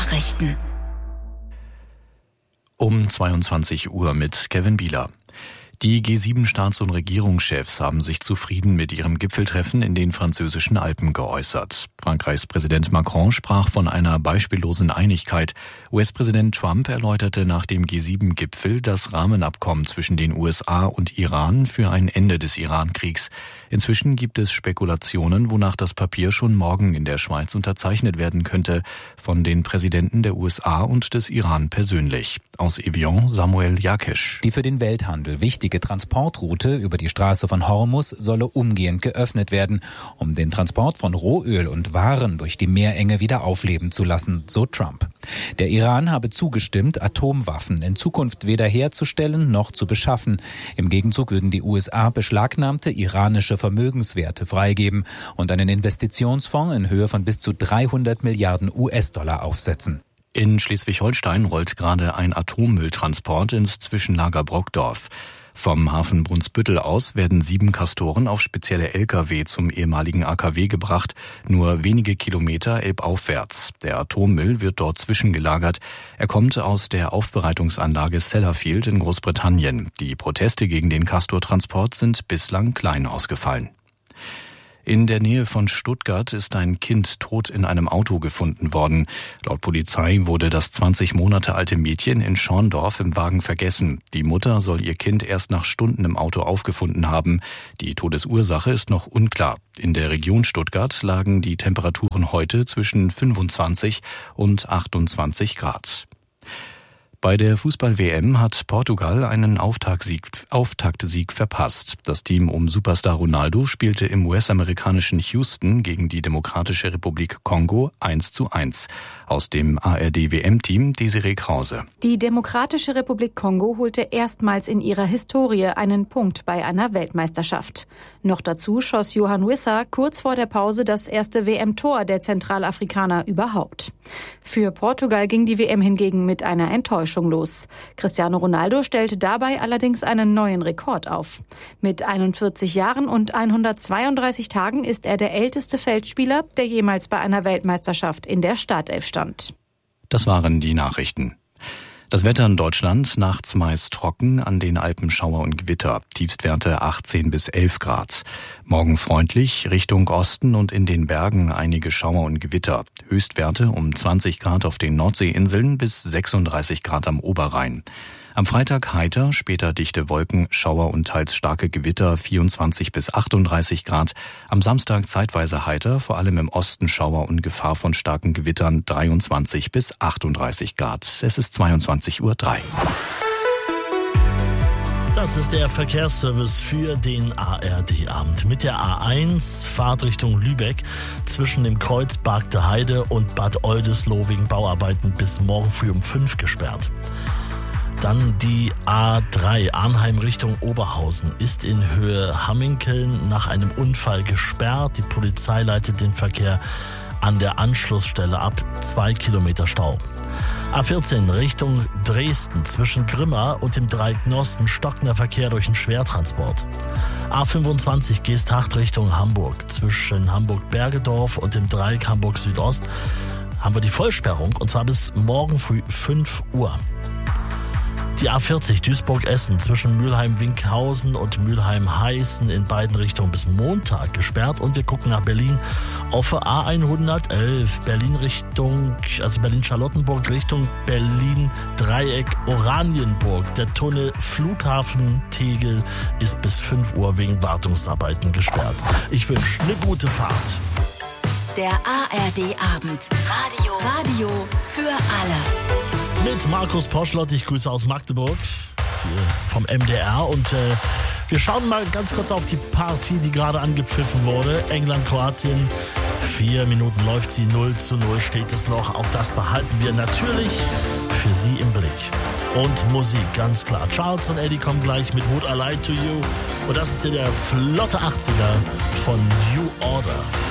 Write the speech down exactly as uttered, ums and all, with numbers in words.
Nachrichten. Um zweiundzwanzig Uhr mit Kevin Bieler. Die G sieben Staats- und Regierungschefs haben sich zufrieden mit ihrem Gipfeltreffen in den französischen Alpen geäußert. Frankreichs Präsident Macron sprach von einer beispiellosen Einigkeit. U S-Präsident Trump erläuterte nach dem G sieben Gipfel das Rahmenabkommen zwischen den U S A und Iran für ein Ende des Iran-Kriegs. Inzwischen gibt es Spekulationen, wonach das Papier schon morgen in der Schweiz unterzeichnet werden könnte, von den Präsidenten der U S A und des Iran persönlich. Aus Evian Samuel Jakisch. Die für den Welthandel wichtige Transportroute über die Straße von Hormuz solle umgehend geöffnet werden, um den Transport von Rohöl und Waren durch die Meerenge wieder aufleben zu lassen, so Trump. Der Iran habe zugestimmt, Atomwaffen in Zukunft weder herzustellen noch zu beschaffen. Im Gegenzug würden die U S A beschlagnahmte iranische Vermögenswerte freigeben und einen Investitionsfonds in Höhe von bis zu dreihundert Milliarden U S-Dollar aufsetzen. In Schleswig-Holstein rollt gerade ein Atommülltransport ins Zwischenlager Brockdorf. Vom Hafen Brunsbüttel aus werden sieben Castoren auf spezielle L K W zum ehemaligen A K W gebracht, nur wenige Kilometer elbaufwärts. Der Atommüll wird dort zwischengelagert. Er kommt aus der Aufbereitungsanlage Sellafield in Großbritannien. Die Proteste gegen den Castortransport sind bislang klein ausgefallen. In der Nähe von Stuttgart ist ein Kind tot in einem Auto gefunden worden. Laut Polizei wurde das zwanzig Monate alte Mädchen in Schorndorf im Wagen vergessen. Die Mutter soll ihr Kind erst nach Stunden im Auto aufgefunden haben. Die Todesursache ist noch unklar. In der Region Stuttgart lagen die Temperaturen heute zwischen fünfundzwanzig und achtundzwanzig Grad. Bei der Fußball-W M hat Portugal einen Auftaktsieg, Auftaktsieg verpasst. Das Team um Superstar Ronaldo spielte im U S-amerikanischen Houston gegen die Demokratische Republik Kongo eins zu eins. Aus dem A R D-W M-Team Desiree Krause. Die Demokratische Republik Kongo holte erstmals in ihrer Historie einen Punkt bei einer Weltmeisterschaft. Noch dazu schoss Johan Wissa kurz vor der Pause das erste W M-Tor der Zentralafrikaner überhaupt. Für Portugal ging die W M hingegen mit einer Enttäuschung los. Cristiano Ronaldo stellte dabei allerdings einen neuen Rekord auf. Mit einundvierzig Jahren und hundertzweiunddreißig Tagen ist er der älteste Feldspieler, der jemals bei einer Weltmeisterschaft in der Startelf stand. Das waren die Nachrichten. Das Wetter in Deutschland, nachts meist trocken, an den Alpen Schauer und Gewitter, Tiefstwerte achtzehn bis elf Grad. Morgen freundlich, Richtung Osten und in den Bergen einige Schauer und Gewitter. Höchstwerte um zwanzig Grad auf den Nordseeinseln bis sechsunddreißig Grad am Oberrhein. Am Freitag heiter, später dichte Wolken, Schauer und teils starke Gewitter, vierundzwanzig bis achtunddreißig Grad. Am Samstag zeitweise heiter, vor allem im Osten Schauer und Gefahr von starken Gewittern, dreiundzwanzig bis achtunddreißig Grad. Es ist zweiundzwanzig Uhr drei. Das ist der Verkehrsservice für den A R D-Abend. Mit der A eins, Fahrtrichtung Lübeck, zwischen dem Kreuz Bargte Heide und Bad Oldesloe wegen Bauarbeiten bis morgen früh um fünf gesperrt. Dann die A drei, Arnheim Richtung Oberhausen, ist in Höhe Hamminkeln nach einem Unfall gesperrt. Die Polizei leitet den Verkehr an der Anschlussstelle ab. Zwei Kilometer Stau. A vierzehn Richtung Dresden, zwischen Grimma und dem Dreieck Nosten stockender Verkehr durch den Schwertransport. A fünfundzwanzig Geesthacht Richtung Hamburg, zwischen Hamburg-Bergedorf und dem Dreieck Hamburg Südost haben wir die Vollsperrung, und zwar bis morgen früh fünf Uhr. Die A vierzig Duisburg-Essen zwischen Mülheim-Winkhausen und Mülheim-Heißen in beiden Richtungen bis Montag gesperrt. Und wir gucken nach Berlin auf A hundertelf, Berlin Richtung, also Berlin-Charlottenburg Richtung Berlin-Dreieck Oranienburg. Der Tunnel Flughafen Tegel ist bis fünf Uhr wegen Wartungsarbeiten gesperrt. Ich wünsche eine gute Fahrt. Der A R D-Abend. Radio. Radio für alle. Mit Markus Poschlott, ich grüße aus Magdeburg, hier vom M D R, und äh, wir schauen mal ganz kurz auf die Partie, die gerade angepfiffen wurde. England-Kroatien, vier Minuten läuft sie, null zu null steht es noch. Auch das behalten wir natürlich für Sie im Blick. Und Musik, ganz klar. Charles und Eddie kommen gleich mit Would I Lie to You. Und das ist hier der flotte achtziger von New Order.